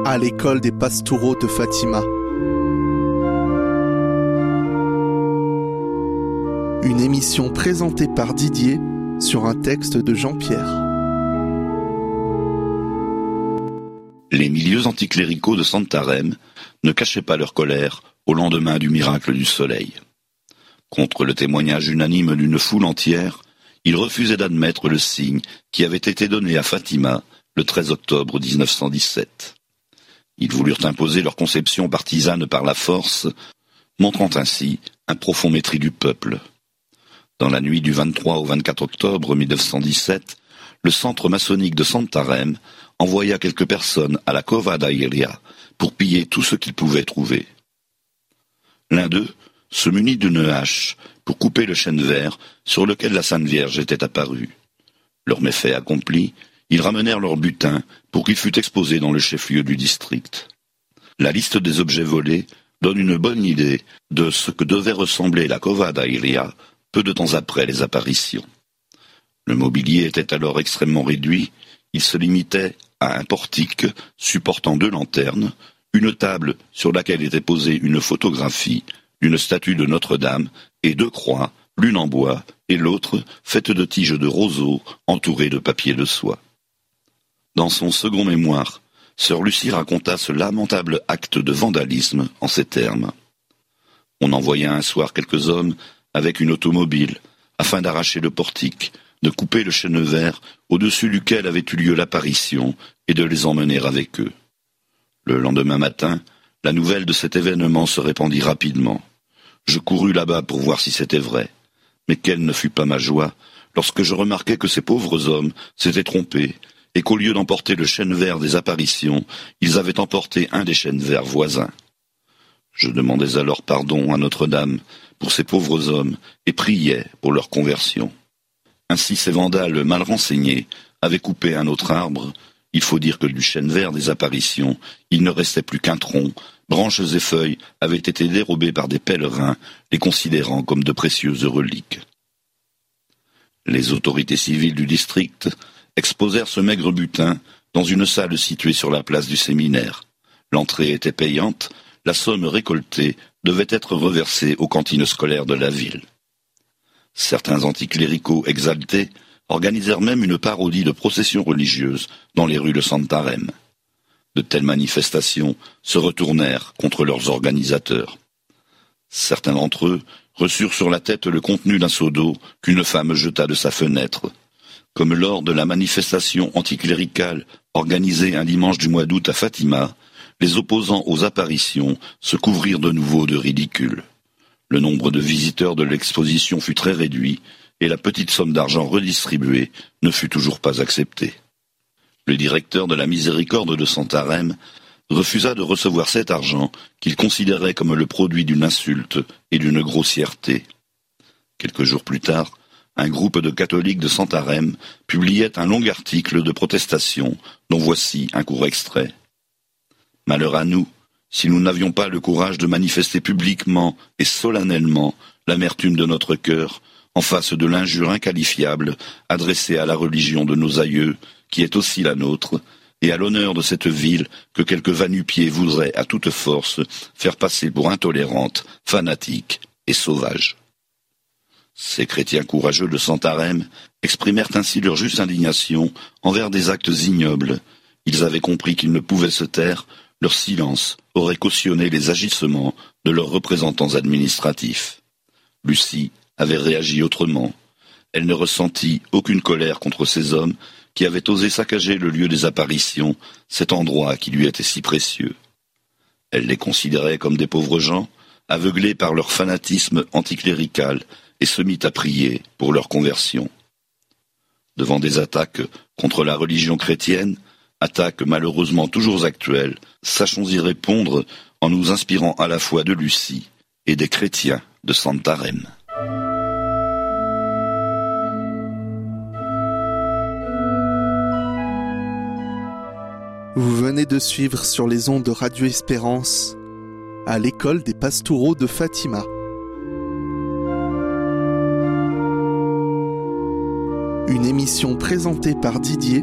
à l'école des Pastoureaux de Fatima. Une émission présentée par Didier sur un texte de Jean-Pierre. Les milieux anticléricaux de Santarém ne cachaient pas leur colère au lendemain du miracle du soleil. Contre le témoignage unanime d'une foule entière, ils refusaient d'admettre le signe qui avait été donné à Fatima le 13 octobre 1917. Ils voulurent imposer leur conception partisane par la force, montrant ainsi un profond mépris du peuple. Dans la nuit du 23 au 24 octobre 1917, le centre maçonnique de Santarém envoya quelques personnes à la Cova da Iria pour piller tout ce qu'ils pouvaient trouver. L'un d'eux se munit d'une hache pour couper le chêne vert sur lequel la Sainte Vierge était apparue. Leur méfait accompli, ils ramenèrent leur butin pour qu'il fût exposé dans le chef-lieu du district. La liste des objets volés donne une bonne idée de ce que devait ressembler la Cova da Iria peu de temps après les apparitions. Le mobilier était alors extrêmement réduit, il se limitait à un portique supportant 2 lanternes, une table sur laquelle était posée une photographie d'une statue de Notre-Dame et 2 croix, l'une en bois et l'autre faite de tiges de roseaux entourées de papier de soie. Dans son second mémoire, sœur Lucie raconta ce lamentable acte de vandalisme en ces termes. On envoya un soir quelques hommes avec une automobile afin d'arracher le portique, de couper le chêne vert au-dessus duquel avait eu lieu l'apparition et de les emmener avec eux. Le lendemain matin, la nouvelle de cet événement se répandit rapidement. Je courus là-bas pour voir si c'était vrai, mais quelle ne fut pas ma joie lorsque je remarquai que ces pauvres hommes s'étaient trompés et qu'au lieu d'emporter le chêne vert des apparitions, ils avaient emporté un des chênes verts voisins. Je demandais alors pardon à Notre-Dame pour ces pauvres hommes et priais pour leur conversion. Ainsi ces vandales mal renseignés avaient coupé un autre arbre. Il faut dire que du chêne vert des apparitions, il ne restait plus qu'un tronc. Branches et feuilles avaient été dérobées par des pèlerins, les considérant comme de précieuses reliques. Les autorités civiles du district exposèrent ce maigre butin dans une salle située sur la place du séminaire. L'entrée était payante, la somme récoltée devait être reversée aux cantines scolaires de la ville. Certains anticléricaux exaltés organisèrent même une parodie de procession religieuse dans les rues de Santarém. De telles manifestations se retournèrent contre leurs organisateurs. Certains d'entre eux reçurent sur la tête le contenu d'un seau d'eau qu'une femme jeta de sa fenêtre. Comme lors de la manifestation anticléricale organisée un dimanche du mois d'août à Fatima, les opposants aux apparitions se couvrirent de nouveau de ridicule. Le nombre de visiteurs de l'exposition fut très réduit et la petite somme d'argent redistribuée ne fut toujours pas acceptée. Le directeur de la Miséricorde de Santarém refusa de recevoir cet argent qu'il considérait comme le produit d'une insulte et d'une grossièreté. Quelques jours plus tard, un groupe de catholiques de Santarém publiait un long article de protestation dont voici un court extrait. « Malheur à nous, si nous n'avions pas le courage de manifester publiquement et solennellement l'amertume de notre cœur en face de l'injure inqualifiable adressée à la religion de nos aïeux, qui est aussi la nôtre, et à l'honneur de cette ville que quelques va-nu-pieds voudraient à toute force faire passer pour intolérante, fanatique et sauvage. » Ces chrétiens courageux de Santarém exprimèrent ainsi leur juste indignation envers des actes ignobles. Ils avaient compris qu'ils ne pouvaient se taire, leur silence aurait cautionné les agissements de leurs représentants administratifs. Lucie avait réagi autrement. Elle ne ressentit aucune colère contre ces hommes qui avaient osé saccager le lieu des apparitions, cet endroit qui lui était si précieux. Elle les considérait comme des pauvres gens, aveuglés par leur fanatisme anticlérical, et se mit à prier pour leur conversion. Devant des attaques contre la religion chrétienne, attaques malheureusement toujours actuelles, sachons y répondre en nous inspirant à la fois de Lucie et des chrétiens de Santarém. Vous venez de suivre sur les ondes de Radio Espérance à l'école des Pastoureaux de Fatima. Une émission présentée par Didier